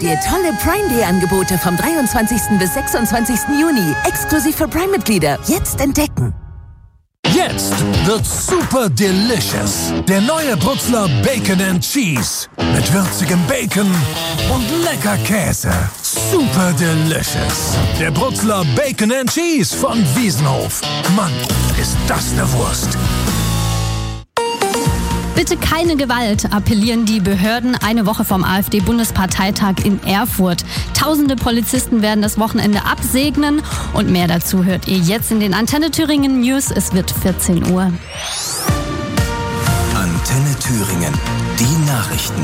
dir tolle Prime Day Angebote vom 23. bis 26. Juni. Exklusiv für Prime-Mitglieder. Jetzt entdecken. Jetzt wird's super delicious. Der neue Brutzler Bacon and Cheese. Mit würzigem Bacon und lecker Käse. Super delicious. Der Brutzler Bacon and Cheese von Wiesenhof. Mann, ist das eine Wurst. Bitte keine Gewalt, appellieren die Behörden eine Woche vom AfD-Bundesparteitag in Erfurt. Tausende Polizisten werden das Wochenende absegnen und mehr dazu hört ihr jetzt in den Antenne Thüringen News. Es wird 14 Uhr. Antenne Thüringen, die Nachrichten.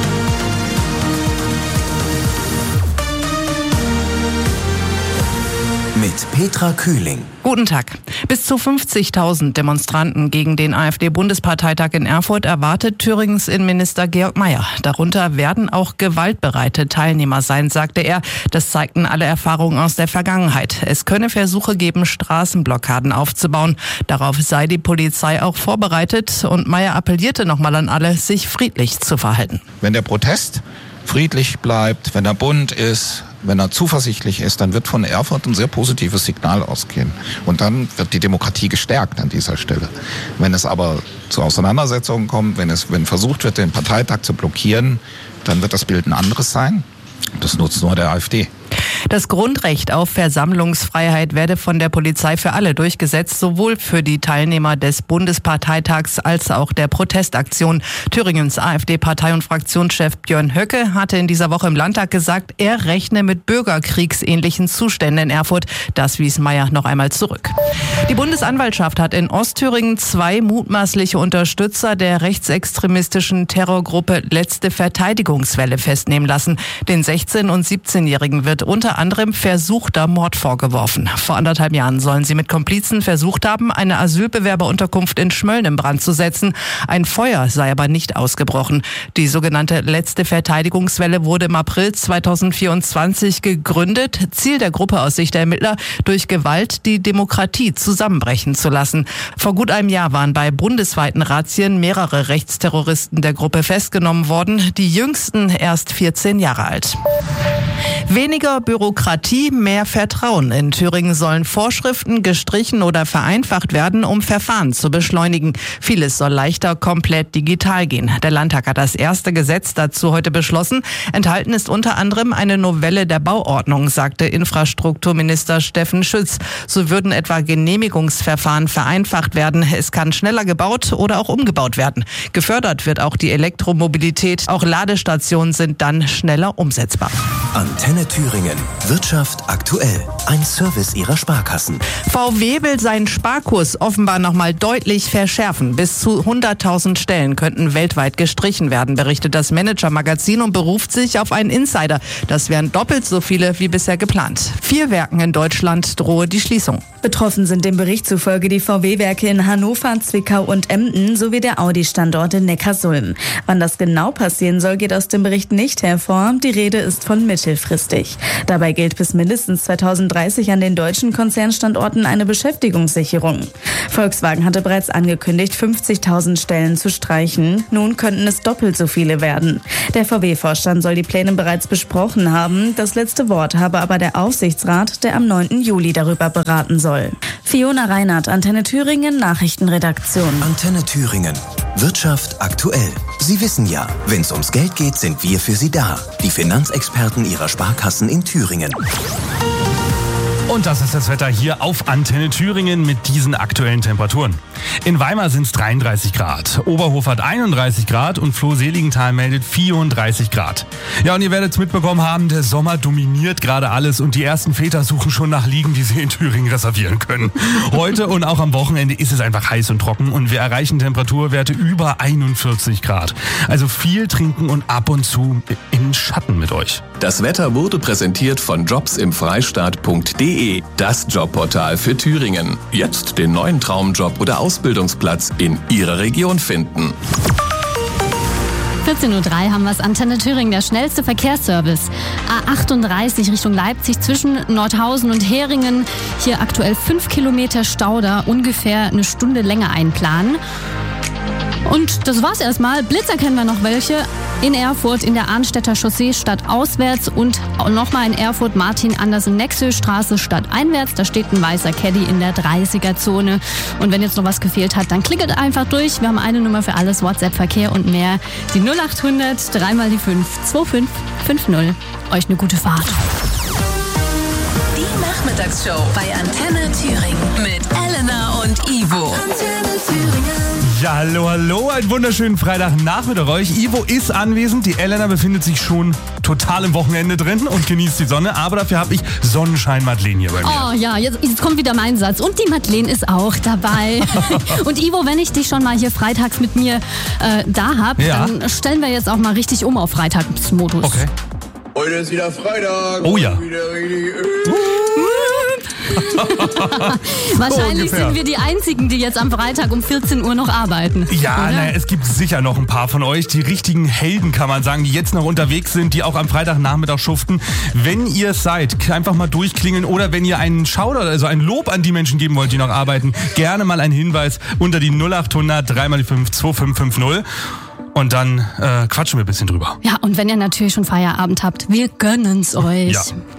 Mit Petra Kühling. Guten Tag. Bis zu 50.000 Demonstranten gegen den AfD-Bundesparteitag in Erfurt erwartet Thüringens Innenminister Georg Mayer. Darunter werden auch gewaltbereite Teilnehmer sein, sagte er. Das zeigten alle Erfahrungen aus der Vergangenheit. Es könne Versuche geben, Straßenblockaden aufzubauen. Darauf sei die Polizei auch vorbereitet. Und Mayer appellierte nochmal an alle, sich friedlich zu verhalten. Wenn der Protest friedlich bleibt, wenn er bunt ist, wenn er zuversichtlich ist, dann wird von Erfurt ein sehr positives Signal ausgehen. Und dann wird die Demokratie gestärkt an dieser Stelle. Wenn es aber zu Auseinandersetzungen kommt, wenn versucht wird, den Parteitag zu blockieren, dann wird das Bild ein anderes sein. Das nutzt nur der AfD. Das Grundrecht auf Versammlungsfreiheit werde von der Polizei für alle durchgesetzt, sowohl für die Teilnehmer des Bundesparteitags als auch der Protestaktion. Thüringens AfD-Partei- und Fraktionschef Björn Höcke hatte in dieser Woche im Landtag gesagt, er rechne mit bürgerkriegsähnlichen Zuständen in Erfurt. Das wies Mayer noch einmal zurück. Die Bundesanwaltschaft hat in Ostthüringen 2 mutmaßliche Unterstützer der rechtsextremistischen Terrorgruppe Letzte Verteidigungswelle festnehmen lassen. Den 16- und 17-Jährigen wird unter anderem versuchter Mord vorgeworfen. Vor 1,5 Jahren sollen sie mit Komplizen versucht haben, eine Asylbewerberunterkunft in Schmölln in Brand zu setzen. Ein Feuer sei aber nicht ausgebrochen. Die sogenannte Letzte Verteidigungswelle wurde im April 2024 gegründet. Ziel der Gruppe aus Sicht der Ermittler, durch Gewalt die Demokratie zusammenbrechen zu lassen. Vor gut einem Jahr waren bei bundesweiten Razzien mehrere Rechtsterroristen der Gruppe festgenommen worden. Die jüngsten erst 14 Jahre alt. Weniger Bürokratie, mehr Vertrauen. In Thüringen sollen Vorschriften gestrichen oder vereinfacht werden, um Verfahren zu beschleunigen. Vieles soll leichter komplett digital gehen. Der Landtag hat das erste Gesetz dazu heute beschlossen. Enthalten ist unter anderem eine Novelle der Bauordnung, sagte Infrastrukturminister Steffen Schütz. So würden etwa Genehmigungsverfahren vereinfacht werden. Es kann schneller gebaut oder auch umgebaut werden. Gefördert wird auch die Elektromobilität. Auch Ladestationen sind dann schneller umsetzbar. Antenne Thüringen. Wirtschaft aktuell. Ein Service ihrer Sparkassen. VW will seinen Sparkurs offenbar nochmal deutlich verschärfen. Bis zu 100.000 Stellen könnten weltweit gestrichen werden, berichtet das Manager-Magazin und beruft sich auf einen Insider. Das wären doppelt so viele wie bisher geplant. 4 Werken in Deutschland drohe die Schließung. Betroffen sind dem Bericht zufolge die VW-Werke in Hannover, Zwickau und Emden sowie der Audi-Standort in Neckarsulm. Wann das genau passieren soll, geht aus dem Bericht nicht hervor. Die Rede ist von mittelfristig. Dabei gilt bis mindestens 2030 an den deutschen Konzernstandorten eine Beschäftigungssicherung. Volkswagen hatte bereits angekündigt, 50.000 Stellen zu streichen. Nun könnten es doppelt so viele werden. Der VW-Vorstand soll die Pläne bereits besprochen haben. Das letzte Wort habe aber der Aufsichtsrat, der am 9. Juli darüber beraten soll. Fiona Reinhardt, Antenne Thüringen, Nachrichtenredaktion. Antenne Thüringen. Wirtschaft aktuell. Sie wissen ja, wenn es ums Geld geht, sind wir für Sie da. Die Finanzexperten Ihrer Sparkassen in Thüringen. Und das ist das Wetter hier auf Antenne Thüringen mit diesen aktuellen Temperaturen. In Weimar sind es 33 Grad, Oberhof hat 31 Grad und Floh-Seligenthal meldet 34 Grad. Ja, und ihr werdet es mitbekommen haben, der Sommer dominiert gerade alles und die ersten Väter suchen schon nach Liegen, die sie in Thüringen reservieren können. Heute und auch am Wochenende ist es einfach heiß und trocken und wir erreichen Temperaturwerte über 41 Grad. Also viel trinken und ab und zu in Schatten mit euch. Das Wetter wurde präsentiert von jobsimfreistaat.de, das Jobportal für Thüringen. Jetzt den neuen Traumjob oder Ausbildungsplatz in Ihrer Region finden. 14.03 Uhr haben wir es. Antenne Thüringen, der schnellste Verkehrsservice. A38 Richtung Leipzig zwischen Nordhausen und Heringen. Hier aktuell 5 Kilometer Stau, da ungefähr eine Stunde länger einplanen. Und das war's erstmal. Blitzer kennen wir noch welche. In Erfurt in der Arnstädter Chaussee stadtauswärts und nochmal in Erfurt Martin-Andersen-Nexö-Straße stadteinwärts. Da steht ein weißer Caddy in der 30er-Zone. Und wenn jetzt noch was gefehlt hat, dann klingelt einfach durch. Wir haben eine Nummer für alles, WhatsApp-Verkehr und mehr. Die 0800 3 mal die 5 2550. Euch eine gute Fahrt. Die Nachmittagsshow bei Antenne Thüringen mit Elena und Ivo. Antenne Thüringen. Ja, hallo, einen wunderschönen Freitagnachmittag mit euch. Ivo ist anwesend, die Elena befindet sich schon total im Wochenende drin und genießt die Sonne, aber dafür habe ich Sonnenschein-Madeleine hier bei mir. Oh ja, jetzt kommt wieder mein Satz. Und die Madeleine ist auch dabei. Und Ivo, wenn ich dich schon mal hier freitags mit mir da habe, dann stellen wir jetzt auch mal richtig um auf Freitagsmodus. Okay. Heute ist wieder Freitag. Oh ja. Wahrscheinlich sind wir die Einzigen, die jetzt am Freitag um 14 Uhr noch arbeiten. Ja, naja, es gibt sicher noch ein paar von euch, die richtigen Helden, kann man sagen, die jetzt noch unterwegs sind, die auch am Freitagnachmittag schuften. Wenn ihr es seid, einfach mal durchklingeln oder wenn ihr einen Shoutout, also ein Lob an die Menschen geben wollt, die noch arbeiten, gerne mal einen Hinweis unter die 0800 3 mal die 5 2550. Und dann quatschen wir ein bisschen drüber. Ja, und wenn ihr natürlich schon Feierabend habt, wir gönnen's euch. Ja.